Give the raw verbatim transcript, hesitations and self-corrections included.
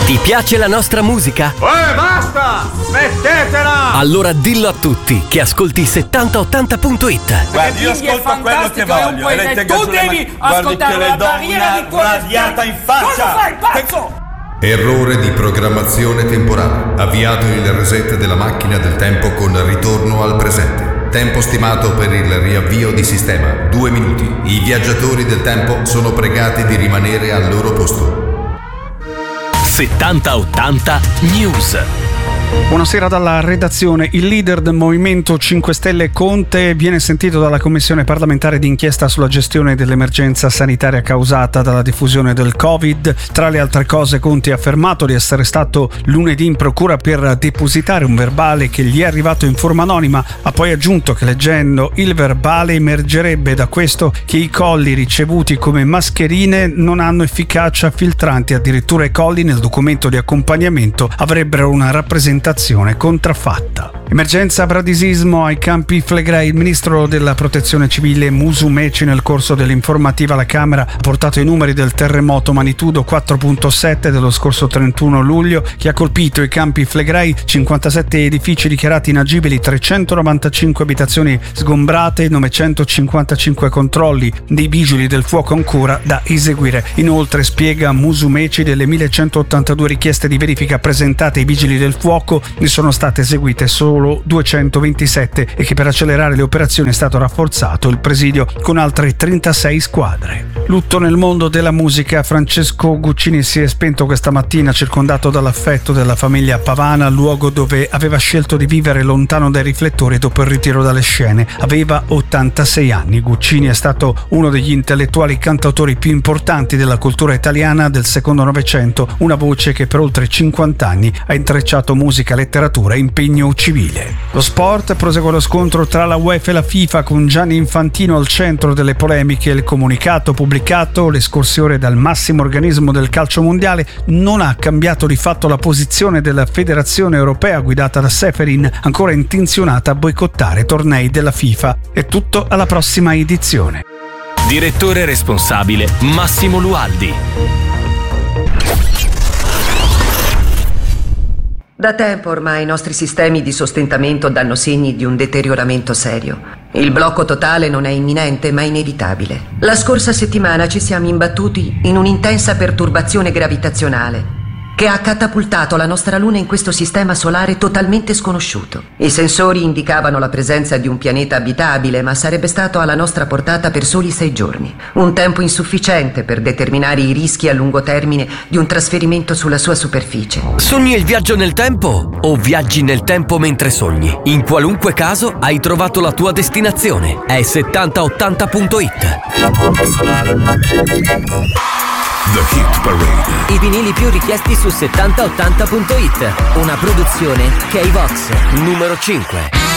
Ti piace la nostra musica? Eh, basta! Smettetela! Allora dillo a tutti che ascolti settanta ottanta punto it. Guardi, io ascolto quello che voglio. E lei tu devi ascoltare la barriera di tua radiata in faccia. Cosa fai, pazzo? Errore di programmazione temporale. Avviato il reset della macchina del tempo con ritorno al presente. Tempo stimato per il riavvio di sistema, due minuti. I viaggiatori del tempo sono pregati di rimanere al loro posto. settanta ottanta News. Buonasera dalla redazione. Il leader del Movimento cinque Stelle Conte viene sentito dalla Commissione parlamentare d'inchiesta sulla gestione dell'emergenza sanitaria causata dalla diffusione del Covid. Tra le altre cose, Conte ha affermato di essere stato lunedì in procura per depositare un verbale che gli è arrivato in forma anonima. Ha poi aggiunto che leggendo il verbale emergerebbe da questo che i colli ricevuti come mascherine non hanno efficacia filtranti. Addirittura i colli nel documento di accompagnamento avrebbero una rappresentazione contraffatta. Emergenza bradisismo ai Campi Flegrei. Il ministro della protezione civile Musumeci nel corso dell'informativa alla Camera ha portato i numeri del terremoto magnitudo quattro virgola sette dello scorso trentuno luglio che ha colpito i Campi Flegrei, cinquantasette edifici dichiarati inagibili, trecentonovantacinque abitazioni sgombrate, novecentocinquantacinque controlli dei vigili del fuoco ancora da eseguire. Inoltre, spiega Musumeci, delle millecentottantadue richieste di verifica presentate ai vigili del fuoco ne sono state eseguite solo duecentoventisette e che per accelerare le operazioni è stato rafforzato il presidio con altre trentasei squadre. Lutto nel mondo della musica. Francesco Guccini si è spento questa mattina circondato dall'affetto della famiglia Pavana, luogo dove aveva scelto di vivere lontano dai riflettori dopo il ritiro dalle scene. Aveva ottantasei anni. Guccini è stato uno degli intellettuali cantautori più importanti della cultura italiana del secondo Novecento, una voce che per oltre cinquanta anni ha intrecciato musica, letteratura e impegno civile. Lo sport. Prosegue lo scontro tra la UEFA e la FIFA con Gianni Infantino al centro delle polemiche. Il comunicato pubblicato le scorse ore dal massimo organismo del calcio mondiale non ha cambiato di fatto la posizione della Federazione Europea guidata da Seferin, ancora intenzionata a boicottare tornei della FIFA. È tutto, alla prossima edizione. Direttore responsabile Massimo Lualdi. Da tempo ormai i nostri sistemi di sostentamento danno segni di un deterioramento serio. Il blocco totale non è imminente, ma inevitabile. La scorsa settimana ci siamo imbattuti in un'intensa perturbazione gravitazionale che ha catapultato la nostra Luna in questo sistema solare totalmente sconosciuto. I sensori indicavano la presenza di un pianeta abitabile, ma sarebbe stato alla nostra portata per soli sei giorni. Un tempo insufficiente per determinare i rischi a lungo termine di un trasferimento sulla sua superficie. Sogni il viaggio nel tempo o viaggi nel tempo mentre sogni? In qualunque caso hai trovato la tua destinazione. È settanta ottanta punto it. The Hit Parade. I vinili più richiesti su settanta ottanta punto it. Una produzione K-Vox. Numero cinque.